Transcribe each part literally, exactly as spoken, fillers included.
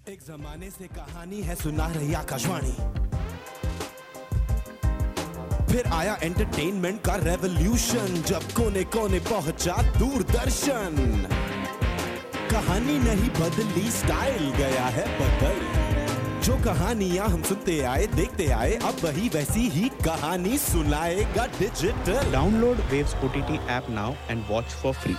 एक जमाने से कहानी है सुना रही आकाशवाणी, फिर आया एंटरटेनमेंट का रेवोल्यूशन, जब कोने कोने पहुंचा दूरदर्शन। कहानी नहीं बदली, स्टाइल गया है बदल। जो कहानियां हम सुनते आए देखते आए, अब वही वैसी ही कहानी सुनाएगा digital. Download waves OTT app now and watch for free.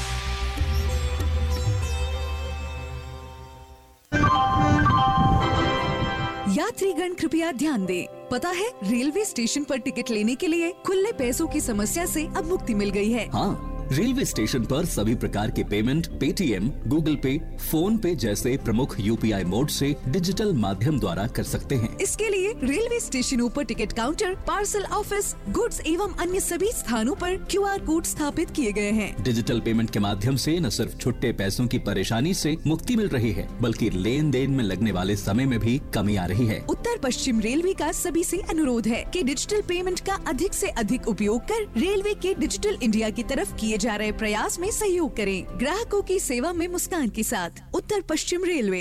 यात्रीगण कृपया ध्यान दें। पता है, रेलवे स्टेशन पर टिकट लेने के लिए खुले पैसों की समस्या से अब मुक्ति मिल गई है। हाँ, रेलवे स्टेशन पर सभी प्रकार के पेमेंट पेटीएम, गूगल पे, फोन पे जैसे प्रमुख यूपीआई मोड से डिजिटल माध्यम द्वारा कर सकते हैं। इसके लिए रेलवे स्टेशनों पर ticket counter, parcel office, goods एवं अन्य सभी स्थानों पर क्यूआर कोड स्थापित किए गए हैं। डिजिटल पेमेंट के माध्यम से न सिर्फ छुट्टे पैसों की परेशानी से मुक्ति मिल रही है, बल्कि लेन देन में लगने वाले समय में भी कमी आ रही है। उत्तर पश्चिम रेलवे का सभी से अनुरोध है कि डिजिटल पेमेंट का अधिक से अधिक उपयोग कर रेलवे के डिजिटल इंडिया की तरफ किए जा रहे प्रयास में सहयोग करें। ग्राहकों की सेवा में मुस्कान के साथ उत्तर पश्चिम रेलवे।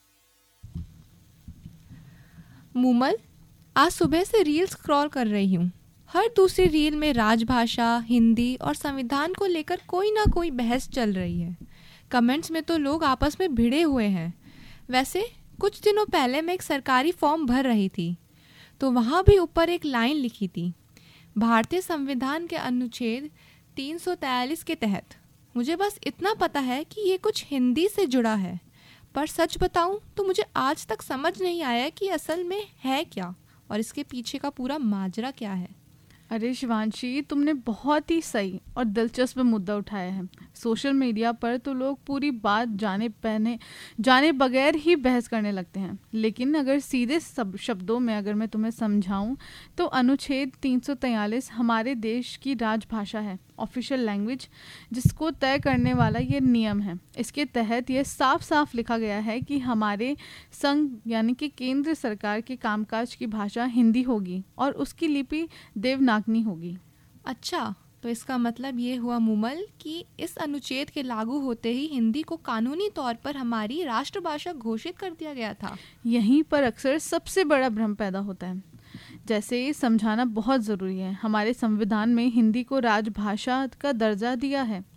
मूमल, आज सुबह से रील स्क्रॉल कर रही हूँ। हर दूसरी रील में राजभाषा, हिंदी और संविधान को लेकर कोई ना कोई बहस चल रही है। कमेंट्स में तो लोग आपस में भिड़े हुए हैं। वैसे कुछ दिनों पहले मैं एक सरकारी फॉर्म भर रही थी, तो वहाँ भी ऊपर एक लाइन लिखी थी, भारतीय संविधान के अनुच्छेद तीन सौ तैंतालीस के तहत। मुझे बस इतना पता है कि ये कुछ हिंदी से जुड़ा है, पर सच बताऊं तो मुझे आज तक समझ नहीं आया कि असल में है क्या और इसके पीछे का पूरा माजरा क्या है। अरे शिवांशी, तुमने बहुत ही सही और दिलचस्प मुद्दा उठाया है। सोशल मीडिया पर तो लोग पूरी बात जाने पहने जाने बगैर ही बहस करने लगते हैं, लेकिन अगर सीधे सब शब्दों में अगर मैं तुम्हें समझाऊं तो अनुच्छेद तीन सौ तैंतालीस हमारे देश की राजभाषा है, ऑफिशियल लैंग्वेज, जिसको तय करने वाला ये नियम है। इसके तहत ये साफ साफ लिखा गया है कि हमारे संघ यानी कि केंद्र सरकार के कामकाज की भाषा हिंदी होगी और उसकी लिपि देवनागरी होगी। अच्छा, तो इसका मतलब ये हुआ मूमल कि इस अनुच्छेद के लागू होते ही हिंदी को कानूनी तौर पर हमारी राष्ट्रभाषा घोषित कर दिया गया था। यहीं पर अक्सर सबसे बड़ा भ्रम पैदा होता है। जैसे समझाना बहुत ज़रूरी है, हमारे संविधान में हिंदी को राजभाषा का दर्जा दिया है।